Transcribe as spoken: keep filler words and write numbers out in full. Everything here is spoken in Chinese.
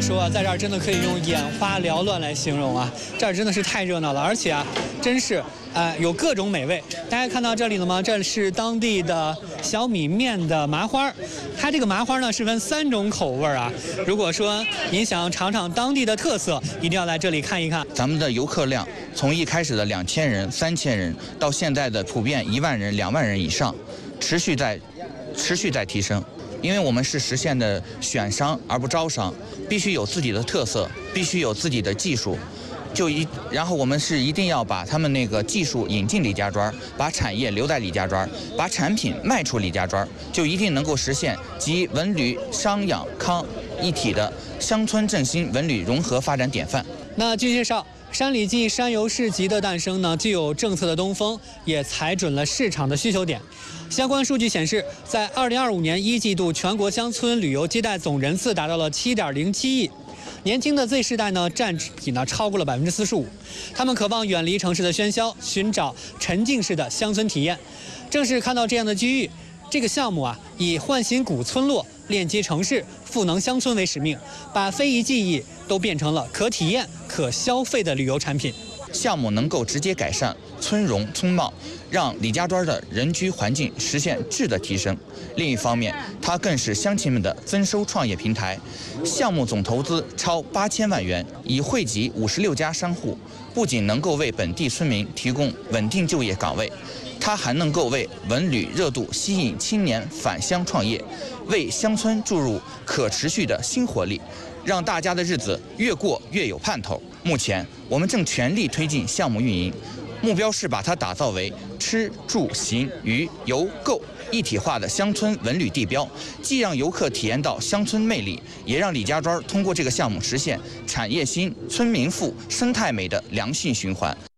说啊，在这儿真的可以用眼花缭乱来形容啊，这儿真的是太热闹了，而且啊，真是呃有各种美味。大家看到这里了吗？这是当地的小米面的麻花，它这个麻花呢是分三种口味啊。如果说您想尝尝当地的特色，一定要来这里看一看。 咱们的游客量从一开始的两千人、三千人，到现在的普遍一万人、两万人以上，持续在持续在提升。因为我们是实现的选商而不招商，必须有自己的特色，必须有自己的技术，就一，然后我们是一定要把他们那个技术引进李家庄，把产业留在李家庄，把产品卖出李家庄，就一定能够实现集文旅、商养康一体的乡村振兴文旅融合发展典范。 那据介绍，山里记山游市集的诞生呢，既有政策的东风，也踩准了市场的需求点。相关数据显示，在二零二五年一季度，全国乡村旅游接待总人次达到了七点零七亿。年轻的 Z 世代呢，占比呢超过了百分之四十五。他们渴望远离城市的喧嚣，寻找沉浸式的乡村体验。正是看到这样的机遇，这个项目啊，以唤醒古村落、链接城市、赋能乡村为使命，把非遗技艺都变成了可体验、可消费的旅游产品。 项目能够直接改善村容村貌，让李家庄的人居环境实现质的提升。另一方面，它更是乡亲们的增收创业平台。项目总投资超八千万元，已惠及五十六家商户，不仅能够为本地村民提供稳定就业岗位，它还能够为文旅热度吸引青年返乡创业，为乡村注入可持续的新活力，让大家的日子越过越有盼头。目前，我们正全力推进项目运营，目标是把它打造为吃住行娱游购一体化的乡村文旅地标，既让游客体验到乡村魅力，也让李家庄通过这个项目实现产业兴、村民富、生态美的良性循环。